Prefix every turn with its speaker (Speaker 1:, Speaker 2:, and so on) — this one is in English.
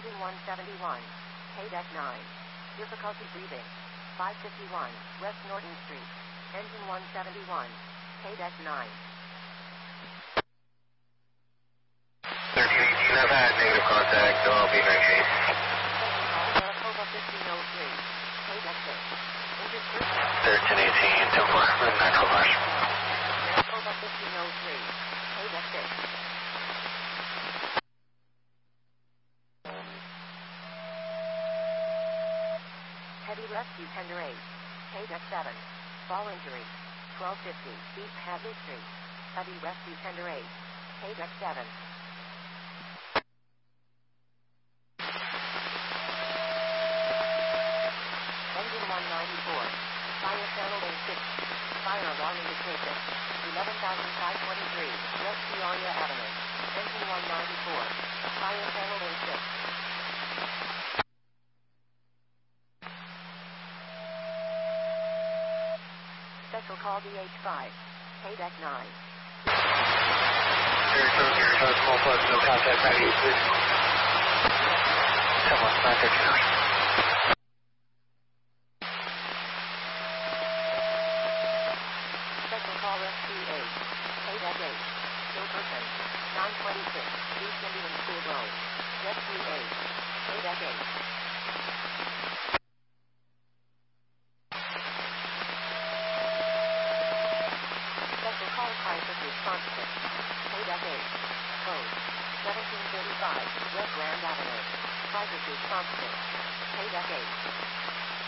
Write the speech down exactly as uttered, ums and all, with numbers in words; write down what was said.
Speaker 1: Engine one seventy-one. K deck nine. Difficulty breathing. five fifty-one, West Norton Street. Engine one seventy-one. K deck nine.
Speaker 2: thirteen eighteen, I've had negative contact, so I'll be ninety-eight.
Speaker 1: Maricopa fifteen oh three. K deck six.
Speaker 2: thirteen eighteen, two four, natural flash.
Speaker 1: Maricopa fifteen oh three. K deck six. Heavy rescue tender eight. K deck seven. Fall injury. twelve fifty, East Hadley Street. Heavy rescue tender eight. K deck seven. Engine one ninety-four. Fire channel A six. Fire alarm indication. eleven thousand five hundred twenty-three, West Peoria Avenue. Engine one ninety-four. Fire channel A six. Special call D H five. K deck nine.
Speaker 2: Here comes your uh, small plus, no contact, ninety-eight, please. Someone, nine thirty-nine.
Speaker 1: Special call S P eight. K deck eight. Still person. nine twenty-six, East Indian School Road. Rescue eight. K deck eight. Special call crisis response kit. K deck eight. Code. seventeen thirty-five, West Grand Avenue. Crisis response kit. K deck eight.